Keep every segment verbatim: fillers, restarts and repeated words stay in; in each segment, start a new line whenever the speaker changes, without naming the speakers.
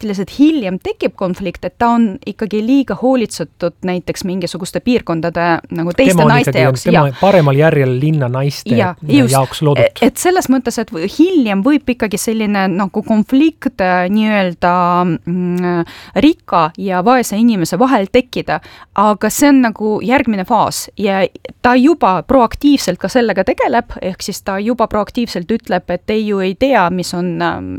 teoreetiliselt hiljem tekib konflikt, et ta on ikkagi liiga hoolitsetud näiteks mingisuguste piirkondade nagu teiste
tema
naiste
ikkagi,
jaoks.
Tema paremal järjel linna naiste ja, just, jaoks loodud.
Et selles mõttes, et hiljem võib ikkagi selline nagu konflikt nii-öelda mm, rikka ja vaese inimese vahel tekkida, aga see on nagu järgmine faas ja ta juba proaktiivselt ka sellega tegeleb, ehk siis ta juba proaktiivselt ütleb, et ei ju ei tea, mis on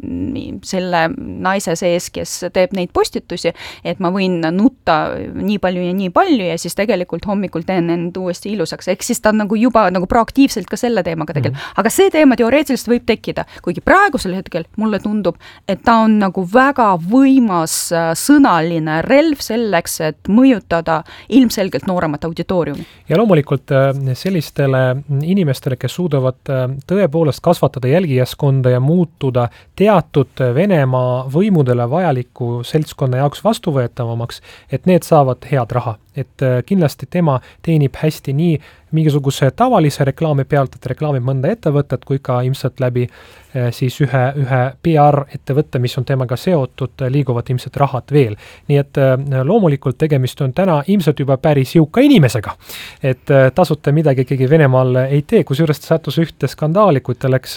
selle naise sees, kes teeb neid postitusi, et ma võin nutta nii palju ja nii palju ja siis tegelikult hommikul teen end uuesti ilusaks. Ehk siis ta nagu juba nagu proaktiivselt ka selle teemaga tegeleb. Mm. Aga see teema teoreetiliselt võib tekkida, kuigi praegusel hetkel mulle tundub, et ta on nagu väga võimas sõnaline relv selleks, et mõjutada ilmselgelt nooremat auditooriumi.
Ja loomulikult sellistele inimestele, kes suudavad tõepoolest kasvatada jälgijaskonda ja muutuda teatud Venemaa võimudele vajaliku seltskonna jaoks vastuvõetavamaks, et need saavad head raha. Et kindlasti tema teenib hästi nii mingisuguse tavalise reklaami pealt, et reklaamib mõnda ettevõtet, kui ka ilmselt läbi siis ühe, ühe P R ettevõtte, mis on temaga seotud, liiguvad ilmselt rahad veel. Nii et loomulikult tegemist on täna ilmselt juba päris jõuka inimesega. Et tasuta midagi keegi Venemaal ei tee, kus juures ta sattus ühte skandaali, kui ta läks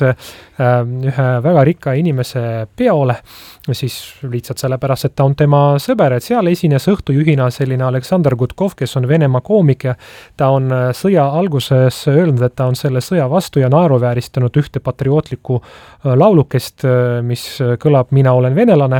ühe väga rikka inimese peole, siis lihtsalt sellepärast, et ta on tema sõber, et seal esines õhtujuhina selline Aleksandr Gutkov, kes on Venemaa koomik ja ta on sõja alguses öelnud, et ta on selle sõja vastu ja naeruvääristanud ühte patriootlikku laulukest, mis kõlab Mina olen venelane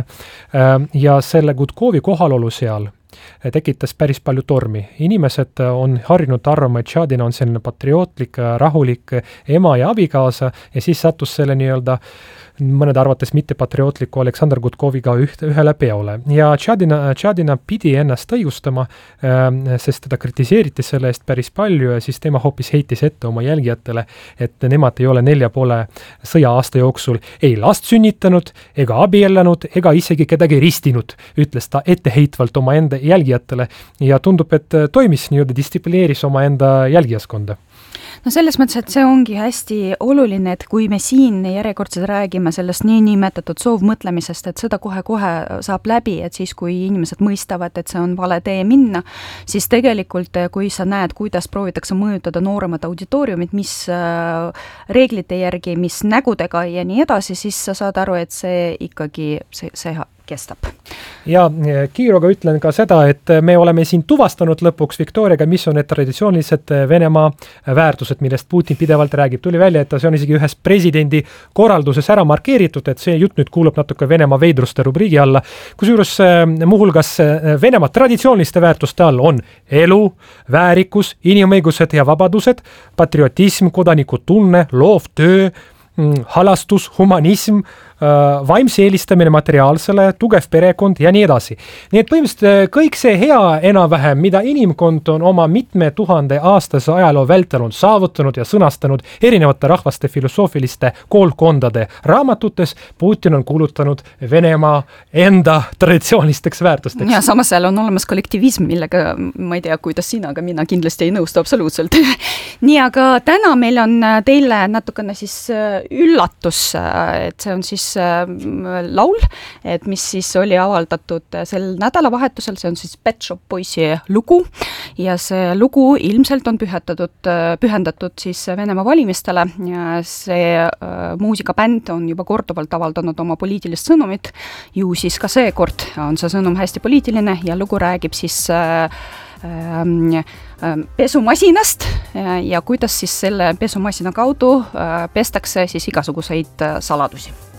ja selle Gutkovi kohalolu seal tekitas päris palju tormi. Inimesed on harjunud arvama, et Tšadina on selline patriootlik, rahulik ema ja abikaasa ja siis sattus selle nii-öelda mõned arvates mitte patriootliku Aleksandr Gutkoviga ühte, ühele peole. Ja Tšadina, Tšadina pidi ennast õigustama, sest teda kritiseeriti selle eest päris palju ja siis tema hoopis heitis ette oma jälgijatele, et nemad ei ole nelja poole sõja aasta jooksul ei last sünnitanud, ega abiellanud, ega isegi kedagi ristinud, ütles ta etteheitvalt oma enda jälgijatele ja tundub, et toimis nii-öelda distsiplineeris oma enda jälgijaskonda.
No selles mõttes, et see ongi hästi oluline, et kui me siin järjekordselt räägime sellest nii nimetatud soovmõtlemisest, et seda kohe-kohe saab läbi, et siis kui inimesed mõistavad, et see on vale tee minna, siis tegelikult kui sa näed, kuidas proovitakse mõjutada nooremat auditooriumit, mis reeglite järgi, mis nägudega ja nii edasi, siis sa saad aru, et see ikkagi see, see kestab.
Ja kiiruga ütlen ka seda, et me oleme siin tuvastanud lõpuks Viktoriaga, mis on need traditsioonilised Venemaa väärtused, millest Putin pidevalt räägib. Tuli välja, et see on isegi ühes presidendi korralduses ära markeeritud, et see jutt nüüd kuulub natuke Venemaa veidruste rubriigi alla, kusjuures muuhulgas Venemaa traditsiooniliste väärtuste all on elu, väärikus, inimõigused ja vabadused, patriotism, kodanikutunne, loov töö, halastus, humanism, vaimse eelistamine materiaalsele, tugev perekond ja nii edasi. Nii et põhimõtteliselt kõik see hea enam-vähem, mida inimkond on oma mitme tuhande aastase ajaloo vältel on saavutanud ja sõnastanud erinevate rahvaste filosoofiliste koolkondade raamatutes, Putin on kuulutanud Venemaa enda traditsioonilisteks väärtusteks.
Ja samas seal on olemas kollektivism, millega ma ei tea, kuidas sina, aga mina kindlasti ei nõustu absoluutselt. Nii, aga täna meil on teile natukene siis üllatus, et see on siis laul, et mis siis oli avaldatud sel nädalavahetusel, see on siis Pet Shop Boysi lugu ja see lugu ilmselt on pühendatud, pühendatud siis Venemaa valimistele ja see äh, muusikabänd on juba korduvalt avaldanud oma poliitilist sõnumit, ju siis ka see kord on see sõnum hästi poliitiline ja lugu räägib siis äh, pesumasinast ja kuidas siis selle pesumasina kaudu pestakse siis igasuguseid saladusi.